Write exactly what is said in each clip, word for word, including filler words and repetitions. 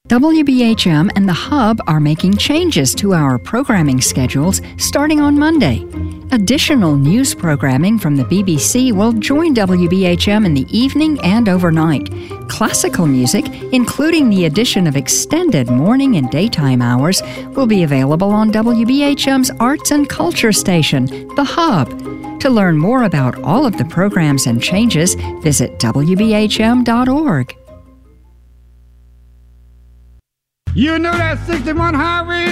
W B H M and The Hub are making changes to our programming schedules starting on Monday. Additional news programming from the B B C will join W B H M in the evening and overnight. Classical music, including the addition of extended morning and daytime hours, will be available on W B H M's arts and culture station, The Hub. To learn more about all of the programs and changes, visit W B H M dot org. You know that sixty-one highway?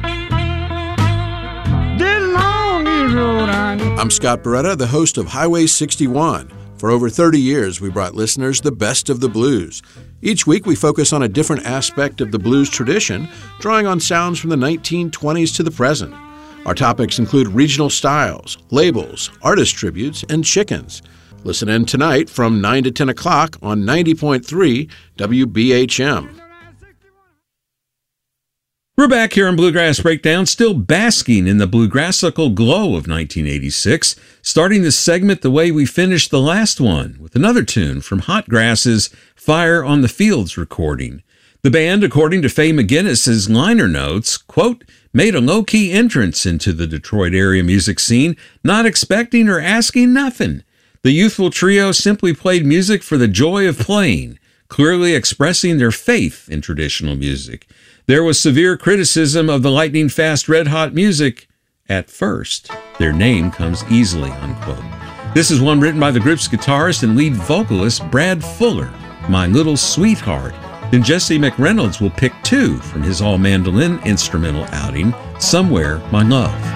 This long is road, honey. I'm Scott Beretta, the host of Highway sixty-one. For over thirty years, we brought listeners the best of the blues. Each week, we focus on a different aspect of the blues tradition, drawing on sounds from the nineteen twenties to the present. Our topics include regional styles, labels, artist tributes, and chickens. Listen in tonight from nine to ten o'clock on ninety point three W B H M. We're back here on Bluegrass Breakdown, still basking in the bluegrassical glow of nineteen eighty-six, starting this segment the way we finished the last one, with another tune from Hot Grass's Fire on the Fields recording. The band, according to Faye McGinnis's liner notes, quote, made a low-key entrance into the Detroit area music scene, not expecting or asking nothing. The youthful trio simply played music for the joy of playing, clearly expressing their faith in traditional music. There was severe criticism of the lightning-fast red-hot music at first. Their name comes easily, unquote. This is one written by the group's guitarist and lead vocalist Brad Fuller, My Little Sweetheart. Then Jesse McReynolds will pick two from his all-mandolin instrumental outing, Somewhere, My Love.